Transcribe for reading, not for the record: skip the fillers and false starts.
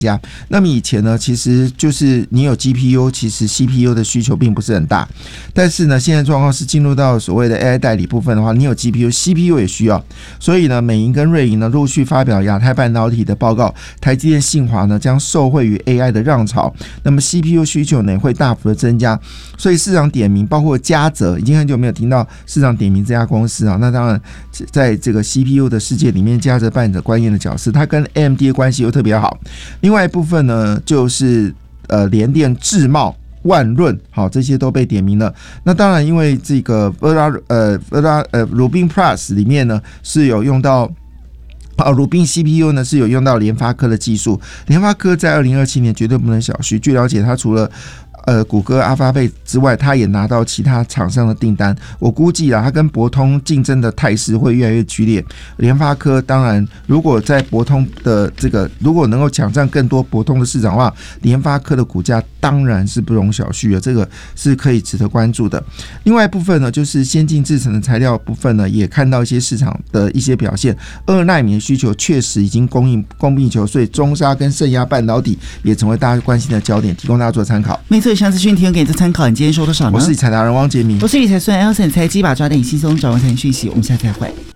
那么以前呢，其实就是你有 GPU， 其实 CPU 的需求并不是很大。但是呢，现在状况是进入到所谓的 AI 代理部分的话，你有 GPU，CPU 也需要。所以呢，美银跟瑞银呢陆续发表亚太半导体的报告，台积电、信华呢将受惠于 AI 的浪潮，那么 CPU 需求呢会大幅的增加。所以市场点名，包括嘉泽，已经很久没有听到市场点名这家公司啊。那当然，在这个 CPU 的世界里面，嘉泽扮演着关键的角色，它跟 AMD 的关系又特别好。另外一部分呢，就是联电、智茂、万润，好，这些都被点名了。那当然，因为这个鲁宾 Plus 里面呢是有用到。鲁宾 CPU 呢是有用到联发科的技术，联发科在2027年绝对不能小觑。据了解，它除了谷歌、阿发贝之外，它也拿到其他厂商的订单。我估计啊，它跟博通竞争的态势会越来越剧烈。联发科当然，如果在博通的如果能够抢占更多博通的市场的话，联发科的股价当然是不容小觑的，这个是可以值得关注的。另外一部分呢，就是先进制程的材料部分呢，也看到一些市场的一些表现。2奈米的需求确实已经供不应求，所以中砂跟盛亚半导体也成为大家关心的焦点，提供大家做参考。 没错，以上资讯提供给你做参考。你今天收多少呢？ 我是理财达人汪杰明， 我是理财孙 Elson， 财经把抓点轻松掌握财经讯息。我们下次再会。